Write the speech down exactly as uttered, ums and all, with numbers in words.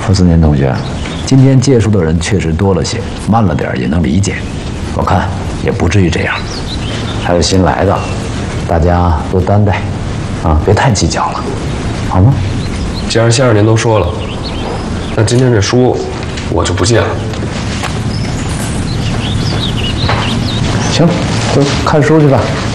傅斯年同学，今天借书的人确实多了些，慢了点也能理解。我看也不至于这样。还有新来的，大家多担待，啊，别太计较了，好吗？ 既然先生您都说了，那今天这书我就不借了。 行，就看书去吧。